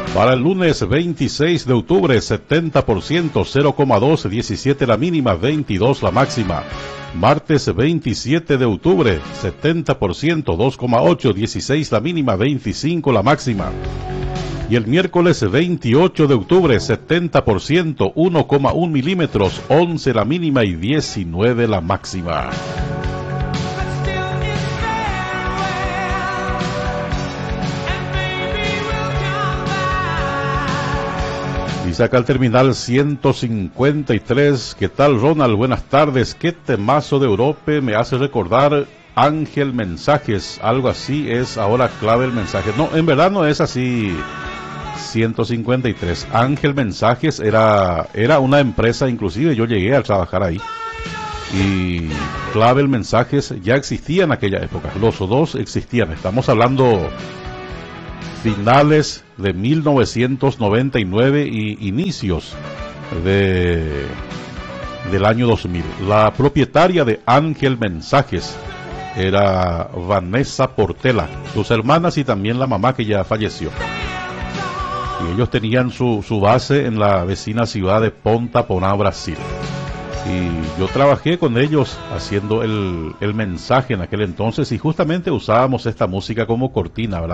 Para el lunes 26 de octubre, 70%, 0,2, 17 la mínima, 22 la máxima. Martes 27 de octubre, 70%, 2,8, 16 la mínima, 25 la máxima. Y el miércoles 28 de octubre, 70%, 1,1 milímetros, 11 la mínima y 19 la máxima. Dice acá el terminal 153, ¿qué tal, Ronald? Buenas tardes, qué temazo de Europa me hace recordar Ángel Mensajes, algo así es ahora clave el mensaje. No, en verdad no es así. 153, Ángel Mensajes era una empresa, inclusive yo llegué a trabajar ahí. Y clave el Mensajes ya existía en aquella época, los dos existían, estamos hablando finales de 1999 y inicios del año 2000. La propietaria de Ángel Mensajes era Vanessa Portela, sus hermanas y también la mamá que ya falleció. Y ellos tenían su base en la vecina ciudad de Ponta Porã, Brasil. Y yo trabajé con ellos haciendo el mensaje en aquel entonces y justamente usábamos esta música como cortina, ¿verdad?